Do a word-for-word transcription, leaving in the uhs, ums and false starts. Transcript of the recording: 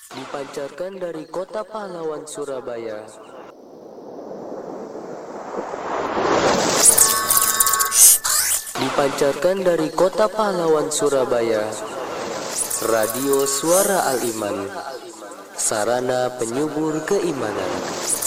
Dipancarkan dari Kota Pahlawan Surabaya. Dipancarkan dari Kota Pahlawan Surabaya. Radio Suara Al-Iman, sarana penyubur keimanan.